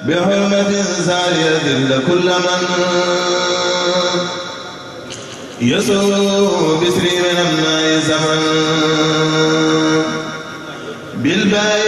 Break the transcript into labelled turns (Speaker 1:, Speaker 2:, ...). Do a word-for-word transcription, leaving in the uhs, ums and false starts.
Speaker 1: بحرمة سارية لكل من يسوع بسري من أمناء الزمن بالباء